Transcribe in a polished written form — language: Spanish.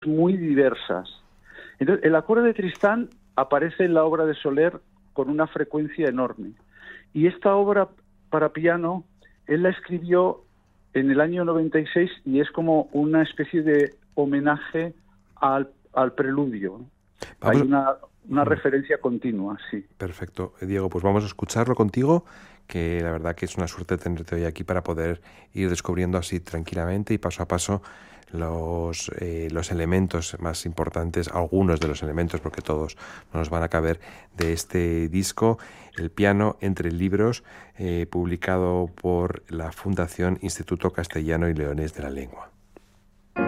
muy diversas. Entonces, el acorde de Tristán aparece en la obra de Soler con una frecuencia enorme. Y esta obra para piano, él la escribió en el año 96 y es como una especie de homenaje al preludio. Hay una referencia continua, sí. Perfecto. Diego, pues vamos a escucharlo contigo, que la verdad que es una suerte tenerte hoy aquí para poder ir descubriendo así tranquilamente y paso a paso los elementos más importantes, algunos de los elementos, porque todos no nos van a caber, de este disco, El piano entre libros, publicado por la Fundación Instituto Castellano y Leonés de la Lengua.